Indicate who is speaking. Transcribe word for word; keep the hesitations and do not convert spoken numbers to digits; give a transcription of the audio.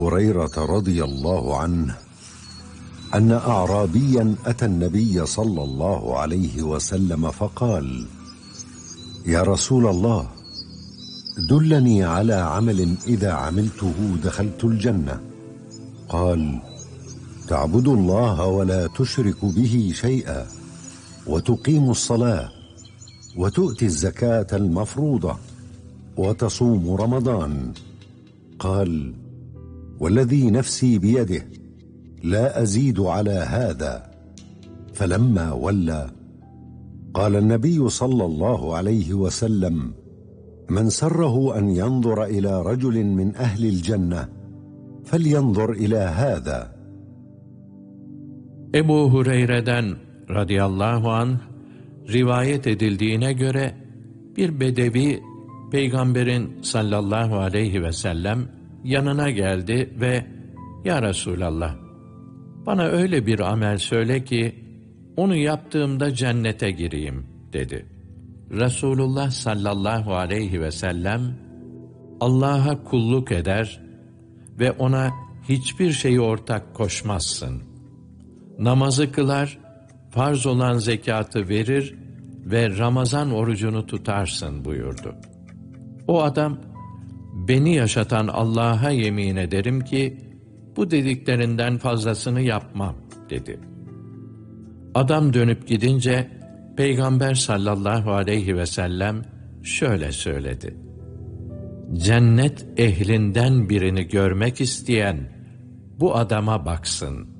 Speaker 1: هريرة رضي الله عنه أن أعرابيا أتى النبي صلى الله عليه وسلم فقال: يا رسول الله، دلني على عمل إذا عملته دخلت الجنة. قال: تعبد الله ولا تشرك به شيئا، وتقيم الصلاة، وتؤتي الزكاة المفروضة، وتصوم رمضان. قال: والذي نفسي بيده لا أزيد على هذا. فلما ولى قال النبي صلى الله عليه وسلم: من سره أن ينظر إلى رجل من أهل الجنة فلينظر إلى هذا.
Speaker 2: Ebu Hureyre'den radıyallahu anh rivayet edildiğine göre bir bedevi Peygamberin sallallahu aleyhi ve sellem yanına geldi ve "Ya Resulallah, bana öyle bir amel söyle ki onu yaptığımda cennete gireyim" dedi. Resulullah sallallahu aleyhi ve sellem Allah'a kulluk eder ve ona hiçbir şeyi ortak koşmazsın. Namazı kılar, farz olan zekatı verir ve Ramazan orucunu tutarsın buyurdu. O adam, beni yaşatan Allah'a yemin ederim ki bu dediklerinden fazlasını yapmam dedi. Adam dönüp gidince Peygamber sallallahu aleyhi ve sellem şöyle söyledi: cennet ehlinden birini görmek isteyen bu adama baksın.